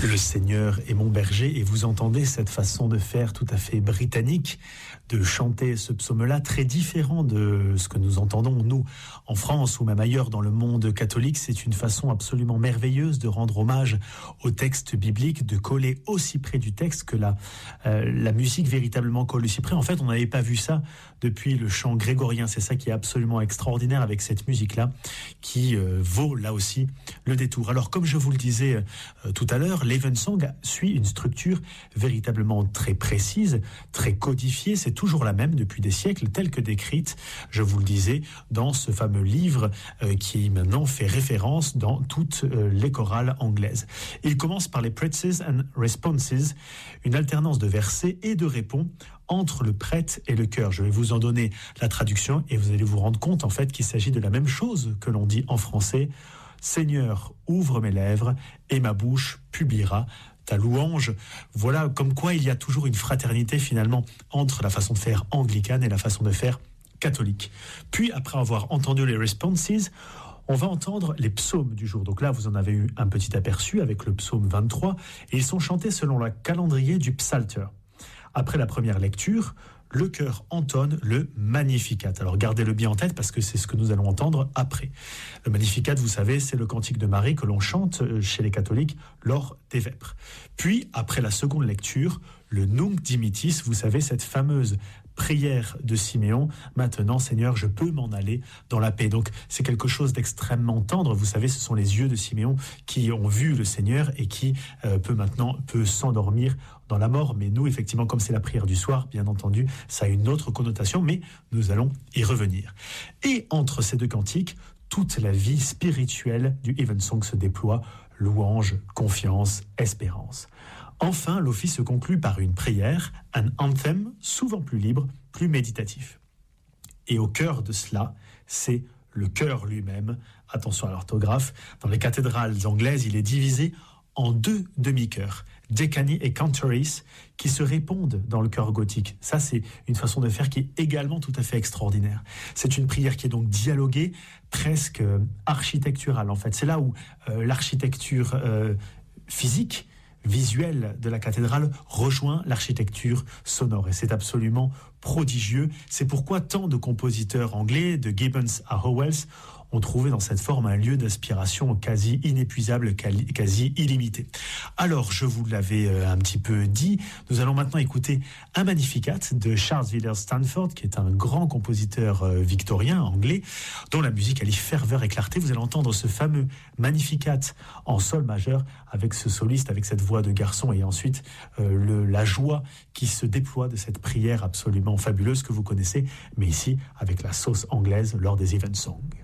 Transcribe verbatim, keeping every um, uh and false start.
Le Seigneur est mon berger, et vous entendez cette façon de faire tout à fait britannique, de chanter ce psaume-là, très différent de ce que nous entendons, nous, en France ou même ailleurs dans le monde catholique. C'est une façon absolument merveilleuse de rendre hommage au texte biblique, de coller aussi près du texte que la, euh, la musique véritablement colle aussi près. En fait, on n'avait pas vu ça depuis le chant grégorien. C'est ça qui est absolument extraordinaire avec cette musique-là, qui euh, vaut là aussi le détour. Alors, comme je vous le disais euh, tout à l'heure, l'Evensong suit une structure véritablement très précise, très codifiée. C'est toujours la même depuis des siècles, telle que décrite, je vous le disais, dans ce fameux livre euh, qui maintenant fait référence dans toutes euh, les chorales anglaises. Il commence par les Praises and Responses, une alternance de versets et de répons entre le prêtre et le chœur. Je vais vous en donner la traduction et vous allez vous rendre compte en fait qu'il s'agit de la même chose que l'on dit en français. Seigneur, ouvre mes lèvres et ma bouche publiera ta louange. Voilà, comme quoi il y a toujours une fraternité finalement entre la façon de faire anglicane et la façon de faire catholique. Puis, après avoir entendu les responses, on va entendre les psaumes du jour. Donc là, vous en avez eu un petit aperçu avec le psaume vingt-trois, et ils sont chantés selon le calendrier du psalter. Après la première lecture, le chœur entonne le Magnificat. Alors gardez-le bien en tête parce que c'est ce que nous allons entendre après. Le Magnificat, vous savez, c'est le cantique de Marie que l'on chante chez les catholiques lors des vêpres. Puis, après la seconde lecture, le Nunc Dimittis, vous savez, cette fameuse prière de Siméon. Maintenant, Seigneur, je peux m'en aller dans la paix. Donc, c'est quelque chose d'extrêmement tendre. Vous savez, ce sont les yeux de Siméon qui ont vu le Seigneur et qui euh, peut maintenant peut s'endormir dans la mort. Mais nous, effectivement, comme c'est la prière du soir, bien entendu, ça a une autre connotation, mais nous allons y revenir. Et entre ces deux cantiques, toute la vie spirituelle du Evensong se déploie. Louange, confiance, espérance. Enfin, l'office se conclut par une prière, un anthem, souvent plus libre, plus méditatif. Et au cœur de cela, c'est le chœur lui-même. Attention à l'orthographe. Dans les cathédrales anglaises, il est divisé en deux demi-chœurs, decani et cantoris, qui se répondent dans le chœur gothique. Ça, c'est une façon de faire qui est également tout à fait extraordinaire. C'est une prière qui est donc dialoguée, presque euh, architecturale, en fait. C'est là où euh, l'architecture euh, physique, visuelle de la cathédrale rejoint l'architecture sonore. Et c'est absolument prodigieux. C'est pourquoi tant de compositeurs anglais, de Gibbons à Howells, ont trouvé dans cette forme un lieu d'inspiration quasi inépuisable, quasi illimité. Alors, je vous l'avais un petit peu dit, nous allons maintenant écouter un Magnificat de Charles Villiers Stanford, qui est un grand compositeur victorien anglais, dont la musique allie ferveur et clarté. Vous allez entendre ce fameux Magnificat en sol majeur avec ce soliste, avec cette voix de garçon, et ensuite euh, le, la joie qui se déploie de cette prière absolument fabuleuse que vous connaissez, mais ici avec la sauce anglaise lors des Evensong.